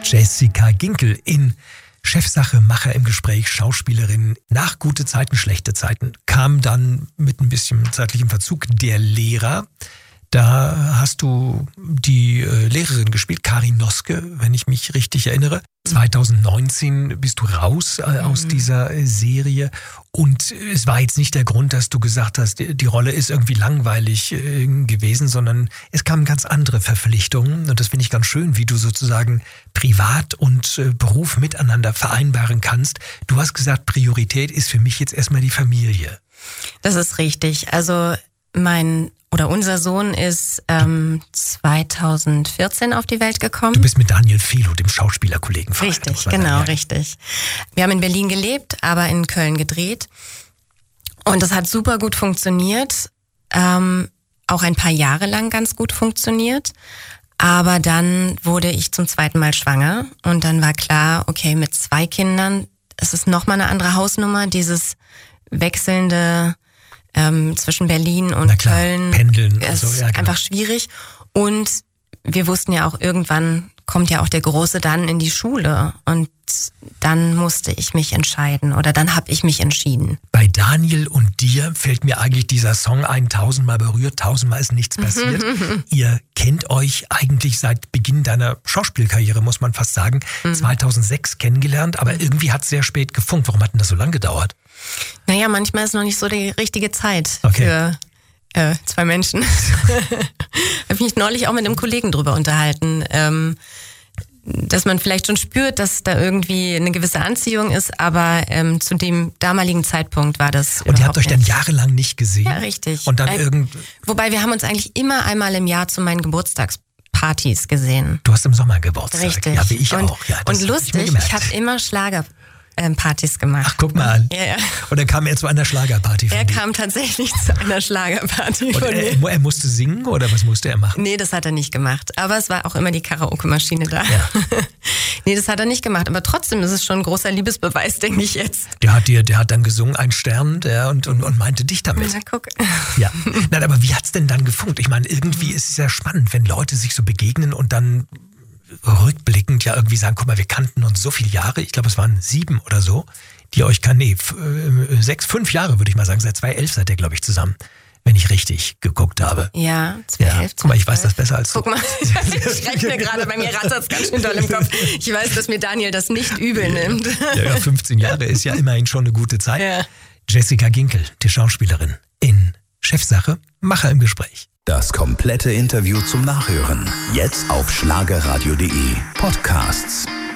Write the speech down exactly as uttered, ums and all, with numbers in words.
Jessica Ginkel in Chefsache, Macher im Gespräch, Schauspielerin. Nach gute Zeiten, schlechte Zeiten kam dann mit ein bisschen zeitlichem Verzug der Lehrer. Da hast du die äh, Lehrerin gespielt, Karin Noske, wenn ich mich richtig erinnere. zwanzig neunzehn bist du raus äh, aus mhm. dieser äh, Serie. Und es war jetzt nicht der Grund, dass du gesagt hast, die, die Rolle ist irgendwie langweilig äh, gewesen, sondern es kamen ganz andere Verpflichtungen. Und das finde ich ganz schön, wie du sozusagen Privat und äh, Beruf miteinander vereinbaren kannst. Du hast gesagt, Priorität ist für mich jetzt erstmal die Familie. Das ist richtig. Also mein oder unser Sohn ist ähm, zweitausendvierzehn auf die Welt gekommen. Du bist mit Daniel Felo, dem Schauspielerkollegen, verheiratet. Richtig, genau, richtig. Wir haben in Berlin gelebt, aber in Köln gedreht. Und das hat super gut funktioniert. Ähm, auch ein paar Jahre lang ganz gut funktioniert. Aber dann wurde ich zum zweiten Mal schwanger. Und dann war klar, okay, mit zwei Kindern, es ist nochmal eine andere Hausnummer, dieses wechselnde Ähm, zwischen Berlin und klar, Köln. Pendeln. Es also, ist ja, genau. einfach schwierig. Und wir wussten ja auch, irgendwann kommt ja auch der Große dann in die Schule. Und dann musste ich mich entscheiden. Oder dann habe ich mich entschieden. Bei Daniel und dir fällt mir eigentlich dieser Song ein, tausendmal berührt, tausendmal ist nichts passiert. Ihr kennt euch eigentlich seit Beginn deiner Schauspielkarriere, muss man fast sagen, mhm. zweitausendsechs kennengelernt. Aber irgendwie hat es sehr spät gefunkt. Warum hat denn das so lange gedauert? Naja, manchmal ist noch nicht so die richtige Zeit okay. für äh, zwei Menschen. Da habe ich mich neulich auch mit einem Kollegen drüber unterhalten, ähm, dass man vielleicht schon spürt, dass da irgendwie eine gewisse Anziehung ist, aber ähm, zu dem damaligen Zeitpunkt war das Und ihr habt euch nicht. dann jahrelang nicht gesehen? Ja, richtig. Und dann äh, irgend... Wobei wir haben uns eigentlich immer einmal im Jahr zu meinen Geburtstagspartys gesehen. Du hast im Sommer Geburtstag. Richtig. Ja, wie ich und, auch. Ja, das und lustig, ich, ich habe immer Schlager Ähm, Partys gemacht. Ach, guck mal an. Ja, ja. Und dann kam er zu einer Schlagerparty von Er dir. kam tatsächlich zu einer Schlagerparty Und von er, mir. er musste singen oder was musste er machen? Nee, das hat er nicht gemacht. Aber es war auch immer die Karaoke-Maschine da. Ja. Nee, das hat er nicht gemacht. Aber trotzdem ist es schon ein großer Liebesbeweis, denke ich jetzt. Der hat dir, der hat dann gesungen, ein Stern, der und, und, und meinte dich damit. Na, guck. Ja. Nein, aber wie hat's denn dann gefunkt? Ich meine, irgendwie ist es ja spannend, wenn Leute sich so begegnen und dann rückblickend ja irgendwie sagen, guck mal, wir kannten uns so viele Jahre, ich glaube, es waren sieben oder so, die euch kann, nee, f- äh, sechs, fünf Jahre würde ich mal sagen, seit zweitausendelf seid ihr, glaube ich, zusammen, wenn ich richtig geguckt habe. Ja, zweitausendelf. Ja, guck mal, ich weiß das besser als du. Guck mal, ich rechne gerade, bei mir rattert's ganz schön doll im Kopf. Ich weiß, dass mir Daniel das nicht übel nimmt. Ja, ja, fünfzehn Jahre ist ja immerhin schon eine gute Zeit. Ja. Jessica Ginkel, die Schauspielerin, in Chefsache, Macher im Gespräch. Das komplette Interview zum Nachhören. Jetzt auf schlagerradio punkt de Podcasts.